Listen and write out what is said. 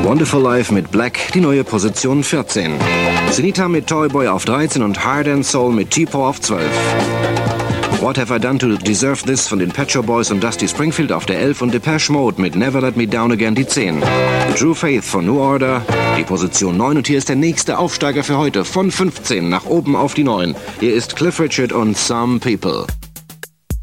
Wonderful Life mit Black, die neue Position 14. Sunita mit Toyboy auf 13 und Heart and Soul mit T-Paw auf 12. What Have I Done to Deserve This von den Pet Shop Boys und Dusty Springfield auf der 11 und Depeche Mode mit Never Let Me Down Again die 10. True Faith von New Order, die Position 9 und hier ist der nächste Aufsteiger für heute von 15 nach oben auf die 9. Hier ist Cliff Richard und Some People.